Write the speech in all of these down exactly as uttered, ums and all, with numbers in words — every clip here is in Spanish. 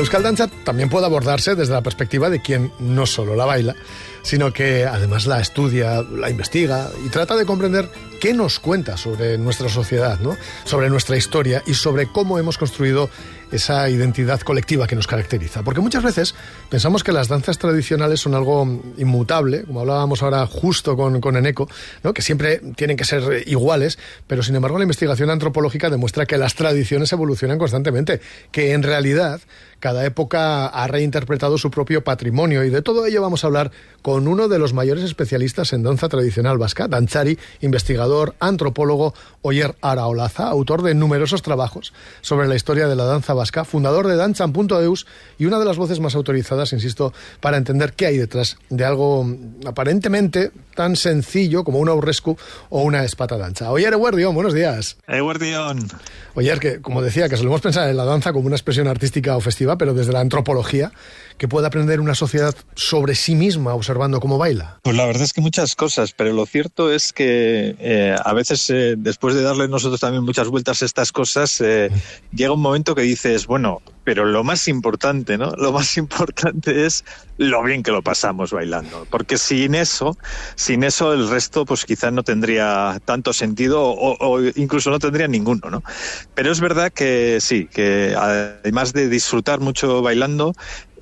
Euskal Danza también puede abordarse desde la perspectiva de quien no solo la baila, sino que además la estudia, la investiga y trata de comprender qué nos cuenta sobre nuestra sociedad, ¿no? Sobre nuestra historia y sobre cómo hemos construido esa identidad colectiva que nos caracteriza. Porque muchas veces pensamos que las danzas tradicionales son algo inmutable, como hablábamos ahora justo con, con Eneko, ¿no? Que siempre tienen que ser iguales, pero sin embargo la investigación antropológica demuestra que las tradiciones evolucionan constantemente, que en realidad cada época ha reinterpretado su propio patrimonio, y de todo ello vamos a hablar con uno de los mayores especialistas en danza tradicional vasca, dantzari, investigador, antropólogo, Oyer Araolaza, autor de numerosos trabajos sobre la historia de la danza vasca, fundador de dantzan punto eus y una de las voces más autorizadas, insisto, para entender qué hay detrás de algo aparentemente tan sencillo como un aurresku o una espata danza. Oyer, eguerdión, buenos días. Eguerdión. Oyer, que como decía, que solemos pensar en la danza como una expresión artística o festiva, pero desde la antropología, ¿qué puede aprender una sociedad sobre sí misma observando cómo baila? Pues la verdad es que muchas cosas, pero lo cierto es que eh, a veces eh, después de darle nosotros también muchas vueltas a estas cosas, eh, mm. llega un momento que dices, bueno, pero lo más importante, ¿no? Lo más importante es lo bien que lo pasamos bailando, porque sin eso, sin eso el resto pues quizás no tendría tanto sentido o, o incluso no tendría ninguno, ¿no? Pero es verdad que sí, que además de disfrutar mucho bailando,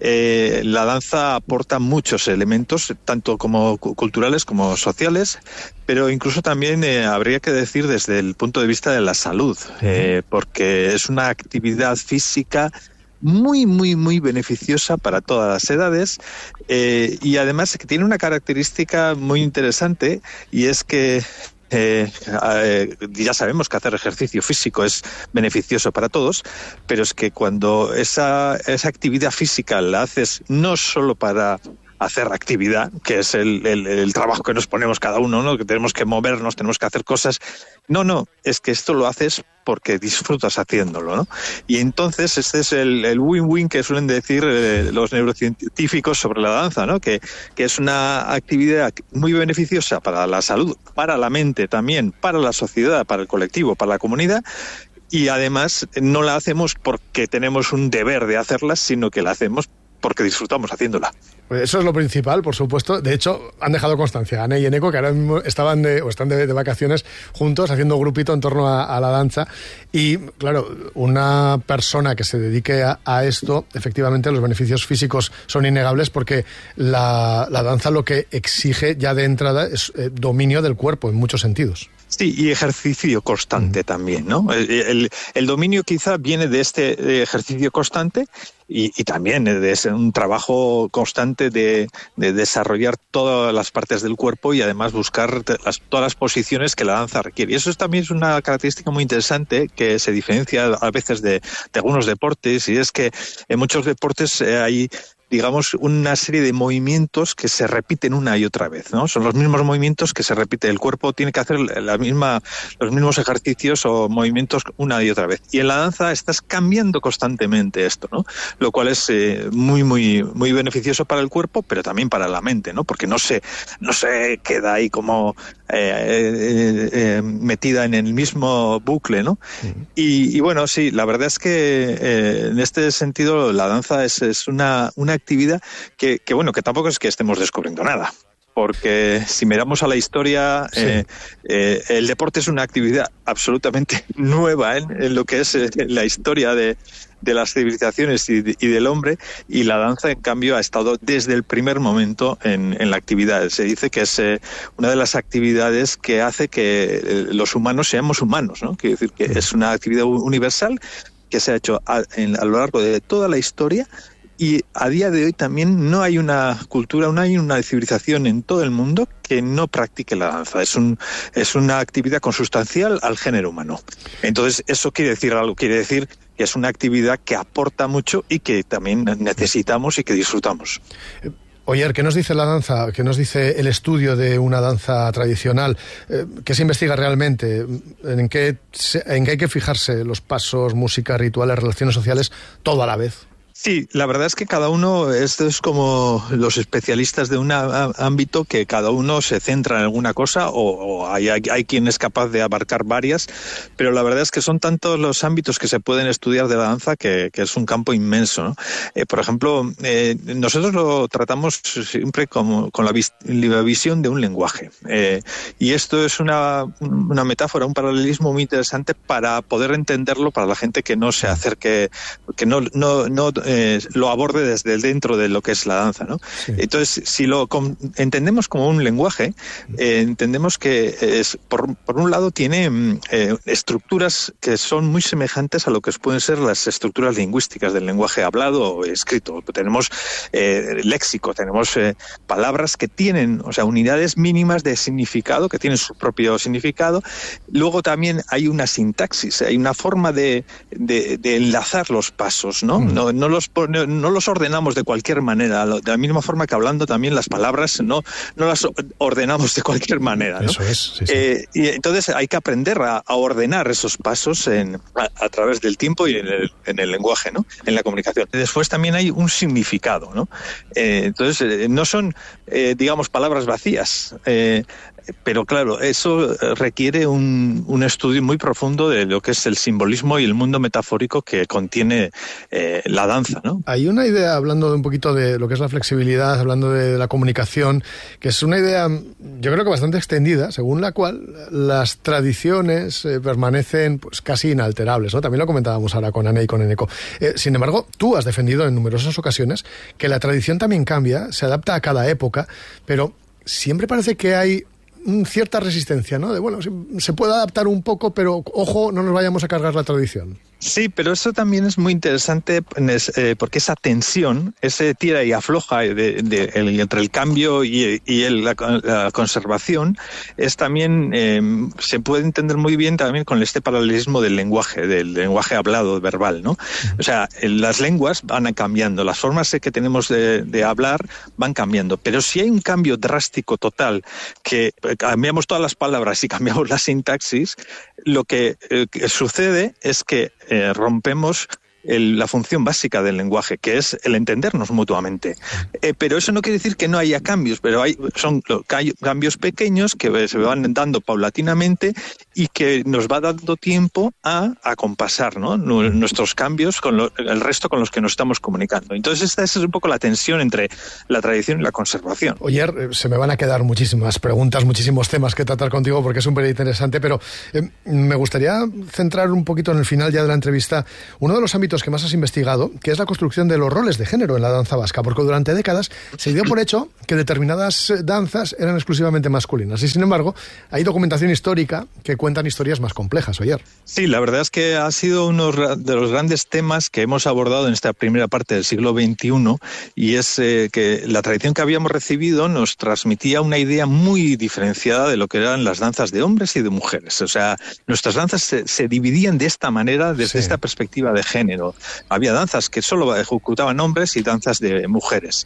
Eh, la danza aporta muchos elementos, tanto como culturales como sociales, pero incluso también eh, habría que decir desde el punto de vista de la salud, eh, porque es una actividad física muy, muy, muy beneficiosa para todas las edades, eh, y además que tiene una característica muy interesante, y es que Eh, eh, ya sabemos que hacer ejercicio físico es beneficioso para todos, pero es que cuando esa, esa actividad física la haces no solo para hacer actividad, que es el, el, el trabajo que nos ponemos cada uno, ¿no? Que tenemos que movernos, tenemos que hacer cosas. No, no, es que esto lo haces porque disfrutas haciéndolo, ¿no? Y entonces este es el, el win-win que suelen decir eh, los neurocientíficos sobre la danza, ¿no? Que, que es una actividad muy beneficiosa para la salud, para la mente también, para la sociedad, para el colectivo, para la comunidad. Y además no la hacemos porque tenemos un deber de hacerla, sino que la hacemos porque disfrutamos haciéndola. Pues eso es lo principal, por supuesto. De hecho, han dejado constancia, Ane y Eneko, que ahora mismo estaban de, o están de, de vacaciones juntos, haciendo grupito en torno a, a la danza. Y, claro, una persona que se dedique a, a esto, efectivamente los beneficios físicos son innegables, porque la, la danza lo que exige ya de entrada es eh, dominio del cuerpo en muchos sentidos. Sí, y ejercicio constante también, ¿no? El, el, el dominio quizá viene de este ejercicio constante y, y también de ese, un trabajo constante de, de desarrollar todas las partes del cuerpo y además buscar las, todas las posiciones que la danza requiere. Y eso es, también es una característica muy interesante que se diferencia a veces de, de algunos deportes, y es que en muchos deportes eh, hay digamos, una serie de movimientos que se repiten una y otra vez, ¿no? Son los mismos movimientos que se repiten. El cuerpo tiene que hacer la misma, los mismos ejercicios o movimientos una y otra vez. Y en la danza estás cambiando constantemente esto, ¿no? Lo cual es eh, muy, muy, muy beneficioso para el cuerpo, pero también para la mente, ¿no? Porque no se, no se queda ahí como eh, eh, eh, metida en el mismo bucle, ¿no? Uh-huh. Y, y bueno, sí, la verdad es que eh, en este sentido la danza es, es una, una actividad que, que, bueno, que tampoco es que estemos descubriendo nada. Porque si miramos a la historia, sí. eh, eh, el deporte es una actividad absolutamente nueva ¿eh? en lo que es eh, la historia de, de las civilizaciones y, de, y del hombre, y la danza, en cambio, ha estado desde el primer momento en, en la actividad. Se dice que es eh, una de las actividades que hace que eh, los humanos seamos humanos, ¿no? Quiere decir que es una actividad universal que se ha hecho a, en, a lo largo de toda la historia. Y a día de hoy también no hay una cultura, no hay una civilización en todo el mundo que no practique la danza. Es un es una actividad consustancial al género humano. Entonces, eso quiere decir algo, quiere decir que es una actividad que aporta mucho y que también necesitamos y que disfrutamos. Oyer, ¿qué nos dice la danza? ¿Qué nos dice el estudio de una danza tradicional? ¿Qué se investiga realmente? ¿En qué, en qué hay que fijarse? ¿Los pasos, música, rituales, relaciones sociales, todo a la vez? Sí, la verdad es que cada uno, esto es como los especialistas de un ámbito, que cada uno se centra en alguna cosa, o, o hay, hay, hay quien es capaz de abarcar varias, pero la verdad es que son tantos los ámbitos que se pueden estudiar de la danza que, que es un campo inmenso, ¿no? Eh, por ejemplo, eh, nosotros lo tratamos siempre como, con la, vis, la visión de un lenguaje, eh, y esto es una, una metáfora, un paralelismo muy interesante para poder entenderlo para la gente que no se acerque, que no, no, no Eh, lo aborde desde dentro de lo que es la danza, ¿no? Sí. Entonces, si lo com- entendemos como un lenguaje, eh, entendemos que es, por, por un lado tiene eh, estructuras que son muy semejantes a lo que pueden ser las estructuras lingüísticas del lenguaje hablado o escrito. Tenemos eh, léxico, tenemos eh, palabras que tienen, o sea, unidades mínimas de significado, que tienen su propio significado. Luego también hay una sintaxis, hay una forma de, de, de enlazar los pasos, ¿no? Mm. No, no los no los ordenamos de cualquier manera, de la misma forma que hablando también las palabras no, no las ordenamos de cualquier manera, ¿no? Eso es, sí, sí. Eh, y entonces hay que aprender a, a ordenar esos pasos en, a, a través del tiempo y en el, en el lenguaje, ¿no? En la comunicación. Después también hay un significado, ¿no? Eh, entonces eh, no son, eh, digamos, palabras vacías, eh, pero claro, eso requiere un, un estudio muy profundo de lo que es el simbolismo y el mundo metafórico que contiene eh, la danza, ¿no? Hay una idea, hablando de un poquito de lo que es la flexibilidad, hablando de la comunicación, que es una idea, yo creo que bastante extendida, según la cual las tradiciones eh, permanecen pues casi inalterables, ¿no? También lo comentábamos ahora con Ane y con Eneko. Eh, sin embargo, tú has defendido en numerosas ocasiones que la tradición también cambia, se adapta a cada época, pero siempre parece que hay cierta resistencia, ¿no? De, bueno, se puede adaptar un poco, pero ojo, no nos vayamos a cargar la tradición. Sí, pero eso también es muy interesante eh, porque esa tensión, ese tira y afloja de, de, el, entre el cambio y, y el, la, la conservación, es también eh, se puede entender muy bien también con este paralelismo del lenguaje, del lenguaje hablado, verbal, ¿no? O sea, las lenguas van cambiando, las formas que tenemos de, de hablar van cambiando, pero si hay un cambio drástico total, que cambiamos todas las palabras y cambiamos la sintaxis, lo que, eh, que sucede es que Eh, rompemos el, la función básica del lenguaje, que es el entendernos mutuamente. Eh, pero eso no quiere decir que no haya cambios, pero hay, son cambios pequeños que se van dando paulatinamente y que nos va dando tiempo a acompasar, ¿no? Nuestros cambios con lo, el resto con los que nos estamos comunicando. Entonces esta es un poco la tensión entre la tradición y la conservación. Oye, se me van a quedar muchísimas preguntas, muchísimos temas que tratar contigo porque es súper interesante, pero eh, me gustaría centrar un poquito en el final ya de la entrevista uno de los ámbitos que más has investigado, que es la construcción de los roles de género en la danza vasca, porque durante décadas se dio por hecho que determinadas danzas eran exclusivamente masculinas y sin embargo hay documentación histórica que cuentan historias más complejas, Oyer. Sí, la verdad es que ha sido uno de los grandes temas que hemos abordado en esta primera parte del siglo veintiuno y es eh, que la tradición que habíamos recibido nos transmitía una idea muy diferenciada de lo que eran las danzas de hombres y de mujeres. O sea, nuestras danzas se, se dividían de esta manera desde sí. esta perspectiva de género. Había danzas que solo ejecutaban hombres y danzas de mujeres.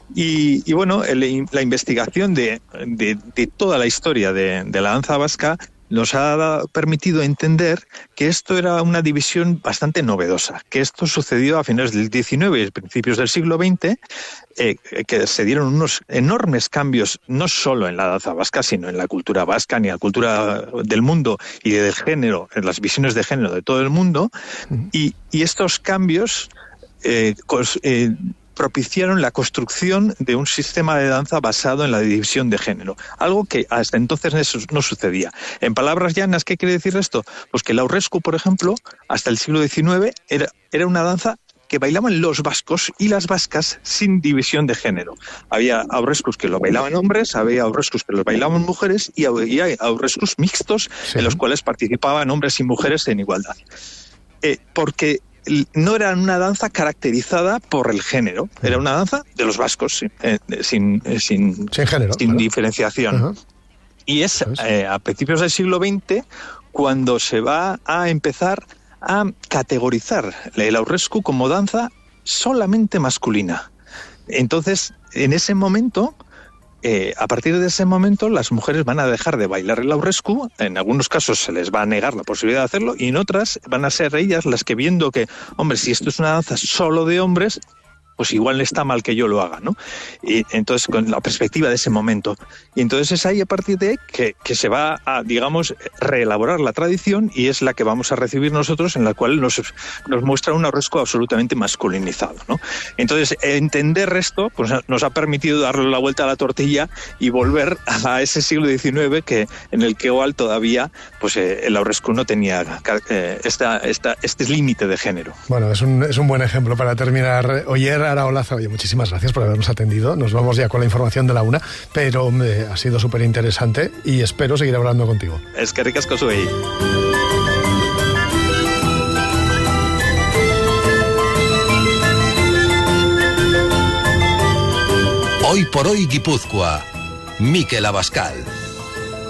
Y, y bueno, el, la investigación de, de, de toda la historia de, de la danza vasca nos ha permitido entender que esto era una división bastante novedosa, que esto sucedió a finales del diecinueve y principios del siglo veinte, eh, que se dieron unos enormes cambios, no solo en la danza vasca, sino en la cultura vasca, ni en la cultura del mundo y del género, en las visiones de género de todo el mundo, uh-huh. y, y estos cambios eh, cos, eh, propiciaron la construcción de un sistema de danza basado en la división de género, algo que hasta entonces no sucedía. En palabras llanas, ¿qué quiere decir esto? Pues que el aurresku, por ejemplo, hasta el siglo diecinueve era, era una danza que bailaban los vascos y las vascas sin división de género. Había aurreskus que lo bailaban hombres, había aurreskus que los bailaban mujeres y había aurreskus mixtos sí. en los cuales participaban hombres y mujeres en igualdad. Eh, porque no era una danza caracterizada por el género, era una danza de los vascos, sin, eh, sin, eh, sin, sin, género, sin diferenciación. Uh-huh. Y es eh, a principios del siglo veinte cuando se va a empezar a categorizar el aurresku como danza solamente masculina. Entonces, en ese momento, eh, a partir de ese momento las mujeres van a dejar de bailar el aurresku, en algunos casos se les va a negar la posibilidad de hacerlo, y en otras van a ser ellas las que, viendo que, hombre, si esto es una danza solo de hombres, pues igual está mal que yo lo haga, ¿no? Y entonces, con la perspectiva de ese momento. Y entonces es ahí, a partir de que, que se va a, digamos, reelaborar la tradición, y es la que vamos a recibir nosotros, en la cual nos, nos muestra un aurresku absolutamente masculinizado, ¿no? Entonces, entender esto pues, nos ha permitido darle la vuelta a la tortilla y volver a ese siglo diecinueve que, en el que igual todavía pues, eh, el aurresku no tenía eh, esta, esta, este límite de género. Bueno, es un, es un buen ejemplo para terminar. Oyer Araolaza, oye, muchísimas gracias por habernos atendido. Nos vamos ya con la información de la una, pero eh, ha sido súper interesante y espero seguir hablando contigo. Es que ricasco zuei. Hoy por hoy Guipúzcoa, Mikel Abascal.